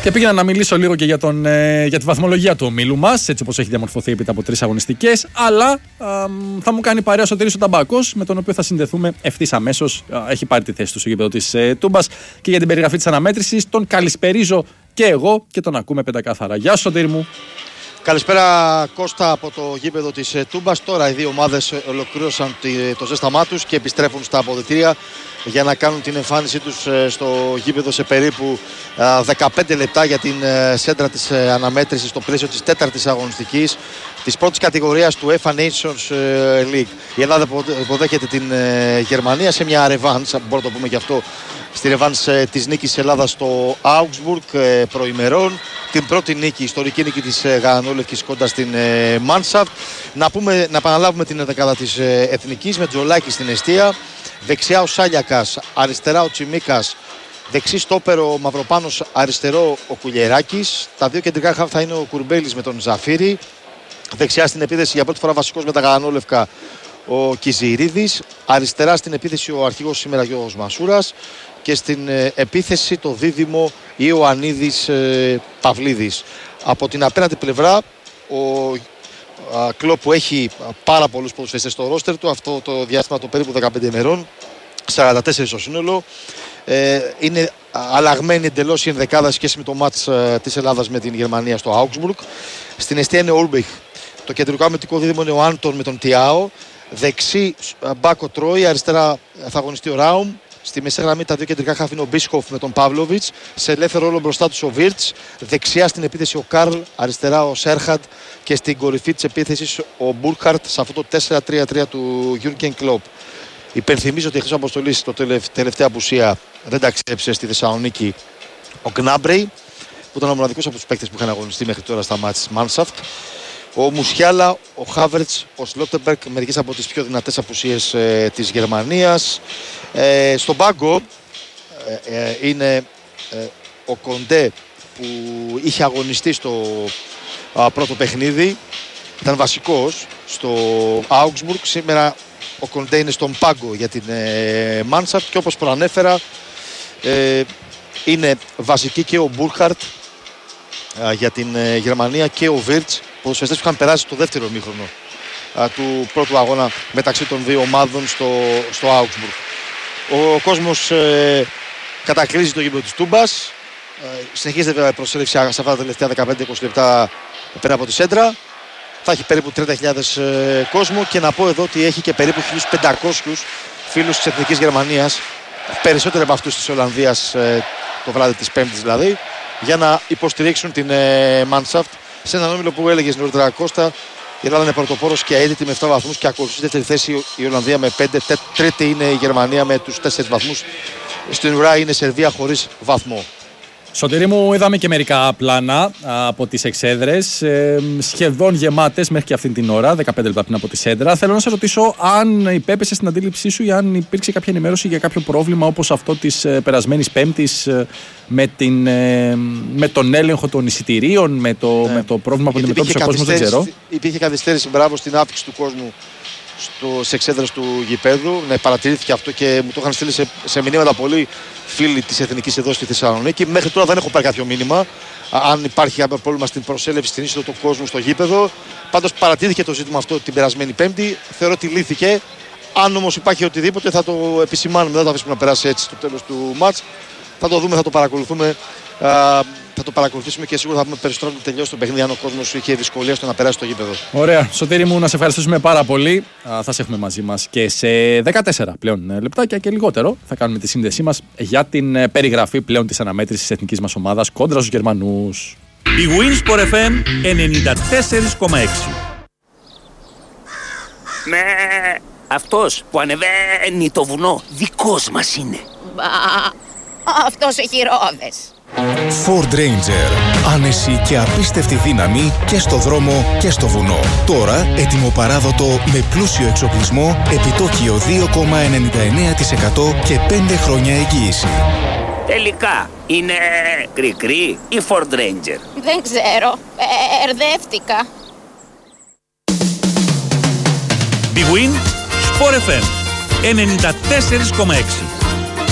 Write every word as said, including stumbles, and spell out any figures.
Και πήγαινα να μιλήσω λίγο και για, τον, ε, για τη βαθμολογία του ομίλου μας, έτσι όπως έχει διαμορφωθεί έπειτα από τρεις αγωνιστικές. Αλλά α, θα μου κάνει παρέα ο Σωτήρης ο Ταμπάκος, με τον οποίο θα συνδεθούμε ευθύς αμέσως. Α, έχει πάρει τη θέση του στο γήπεδο της ε, Τούμπας και για την περιγραφή της αναμέτρησης. Τον καλησπερίζω και εγώ και τον ακούμε πεντακάθαρα. Γεια σου, Σωτήρη μου. Καλησπέρα Κώστα από το γήπεδο της Τούμπας. Τώρα οι δύο ομάδες ολοκλήρωσαν το ζέσταμά τους και επιστρέφουν στα αποδυτήρια για να κάνουν την εμφάνισή τους στο γήπεδο σε περίπου δεκαπέντε λεπτά για την σέντρα της αναμέτρησης στο πλαίσιο της τέταρτης αγωνιστικής της πρώτης κατηγορίας του UEFA Nations League. Η Ελλάδα υποδέχεται την Γερμανία σε μια ρεβάνς, μπορούμε να το πούμε και αυτό, στη ρεβάνς της νίκης της Ελλάδας στο Augsburg προημερών. Την πρώτη νίκη, ιστορική νίκη της Γαλανόλευκης κοντά στην Μάνσαφτ. Να, πούμε, να επαναλάβουμε την δεκάδα της Εθνικής με Τζολάκη στην εστία. Δεξιά ο Σάλιακας, αριστερά ο Τσιμίκας, δεξί στόπερ ο Μαυροπάνος, αριστερό ο Κουλιεράκης. Τα δύο κεντρικά χαφ θα είναι ο Κουρμπέλης με τον Ζαφύρη. Δεξιά στην επίθεση για πρώτη φορά βασικός με τα Γαλανόλευκα ο Κιζηρίδης. Αριστερά στην επίθεση ο αρχηγός σήμερα Γιώργος Μασούρας. Και στην ε, επίθεση το δίδυμο Ιωαννίδης ε, Παυλίδης. Από την απέναντι πλευρά ο α, Κλόπ που έχει πάρα πολλούς ποδοσφαιριστές στο ρόστερ του αυτό το διάστημα των περίπου δεκαπέντε ημερών, σαράντα τέσσερα στο σύνολο. Ε, είναι αλλαγμένη εντελώς η ενδεκάδα σχέση με το μάτς ε, της Ελλάδας με την Γερμανία στο Augsburg. Στην εστία είναι ο Ούλμπιχ. Το κεντρικό αμυντικό δίδυμο είναι ο Άντων με τον Τιάο. Δεξί μπάκο Τρόι, αριστερά θα αγωνιστεί ο Ράουμ. Στη μεσαία γραμμή τα δύο κεντρικά χαφ είναι ο Μπίσχοφ με τον Παύλοβιτς. Σε ελεύθερο ρόλο μπροστά του ο Βίρτς. Δεξιά στην επίθεση ο Καρλ. Αριστερά ο Σέρχαντ. Και στην κορυφή της επίθεσης ο Μπούρκαρτ σε αυτό το τέσσερα τρία τρία του Γιούργκεν Κλόπ. Υπενθυμίζω ότι εκτός αποστολής στο τελευταία απουσία δεν ταξίδεψε στη Θεσσαλονίκη ο Γκνάμπρεϊ, που ήταν ο μοναδικός από τους παίκτες που είχαν αγωνιστεί μέχρι τώρα στα μάτς της Μάνσαφτ. Ο Μουσιάλα, ο Χάβερτς, ο Σλότεμπεργκ, μερικές από τις πιο δυνατές απουσίες ε, της Γερμανίας. Ε, στον πάγκο ε, ε, είναι ε, ο Κοντέ που είχε αγωνιστεί στο α, πρώτο παιχνίδι. Ήταν βασικός στο Augsburg. Σήμερα ο Κοντέ είναι στον πάγκο για την ε, Μάνσαφτ και όπως προανέφερα ε, είναι βασική και ο Μπούρχαρτ ε, για την ε, Γερμανία και ο Βίρτς, ποδοσφαιριστές που είχαν περάσει το δεύτερο ημίχρονο α, του πρώτου αγώνα μεταξύ των δύο ομάδων στο, στο Augsburg. Ο κόσμος ε, κατακλείζει το γήπεδο της Τούμπας. Ε, συνεχίζεται βέβαια η προσέλευση σε αυτά τα τελευταία δεκαπέντε είκοσι λεπτά πέρα από τη σέντρα. Θα έχει περίπου τριάντα χιλιάδες ε, κόσμο και να πω εδώ ότι έχει και περίπου χίλιους πεντακόσιους φίλους της Εθνικής Γερμανίας, περισσότεροι από αυτούς της Ολλανδίας ε, το βράδυ της Πέμπτης δηλαδή, για να υποστηρίξουν την ε, Mannschaft σε έναν όμιλο που έλεγες νωρίτερα Κώστα. Η Ελλάδα είναι πρωτοπόρος και αίτητη με επτά βαθμούς και ακολουθεί δεύτερη θέση η Ολλανδία με πέντε. Τρίτη είναι η Γερμανία με τους τέσσερις βαθμούς. Στην ουρά είναι η Σερβία χωρίς βαθμό. Σωτήρη μου, είδαμε και μερικά πλάνα από τις εξέδρες, ε, σχεδόν γεμάτες μέχρι και αυτή την ώρα, δεκαπέντε λεπτά πριν από τη σέντρα. Θέλω να σε ρωτήσω αν υπέπεσε στην αντίληψή σου ή αν υπήρξε κάποια ενημέρωση για κάποιο πρόβλημα όπως αυτό της ε, περασμένης Πέμπτης ε, με, την, ε, με τον έλεγχο των εισιτηρίων, με το, ναι. με το πρόβλημα που αντιμετώπισε ο κόσμος, δεν ξέρω. Υπήρχε καθυστέρηση, μπράβο, στην άφηξη του κόσμου στις εξέδρες του γηπέδου. Ναι, παρατηρήθηκε αυτό και μου το είχαν στείλει σε, σε μηνύματα πολλοί φίλοι της Εθνικής εδώ στη Θεσσαλονίκη. Μέχρι τώρα δεν έχω πάρει κάποιο μήνυμα αν υπάρχει κάποιο πρόβλημα στην προσέλευση, στην είσοδο του κόσμου στο γήπεδο. Πάντως παρατηρήθηκε το ζήτημα αυτό την περασμένη Πέμπτη. Θεωρώ ότι λύθηκε. Αν όμως υπάρχει οτιδήποτε θα το επισημάνουμε, δεν θα το αφήσουμε να περάσει έτσι στο τέλος του μάτς. Θα το δούμε, θα το παρακολουθούμε. Α, θα το παρακολουθήσουμε και σίγουρα θα πούμε περισσότερο να τελειώσει το παιχνίδι αν ο κόσμος είχε δυσκολία στο να περάσει το γήπεδο. Ωραία. Σωτήρη μου, να σε ευχαριστήσουμε πάρα πολύ. Α, θα σε έχουμε μαζί μας και σε δεκατέσσερα πλέον λεπτάκια και λιγότερο θα κάνουμε τη σύνδεσή μας για την περιγραφή πλέον της αναμέτρησης της εθνικής μας ομάδας κόντρα στους Γερμανούς. Η Winsport εφ εμ ενενήντα τέσσερα κόμμα έξι. Με αυτός που ανεβαίνει το βουνό δικός μας είναι. Μπα, αυτός έχει ρόδες. Ford Ranger. Άνεση και απίστευτη δύναμη και στο δρόμο και στο βουνό. Τώρα έτοιμο παράδοτο με πλούσιο εξοπλισμό, επιτόκιο δύο κόμμα ενενήντα εννέα τοις εκατό και πέντε χρόνια εγγύηση. Τελικά είναι κρικρί ή Ford Ranger? Δεν ξέρω, ερδεύτηκα. Big Win Sport εφ εμ ενενήντα τέσσερα κόμμα έξι.